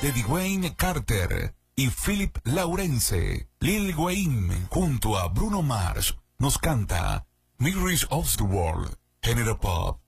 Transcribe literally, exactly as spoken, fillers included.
de Dwayne Carter y Philip Lawrence. Lil Wayne junto a Bruno Mars nos canta Mirrors of the World, género pop.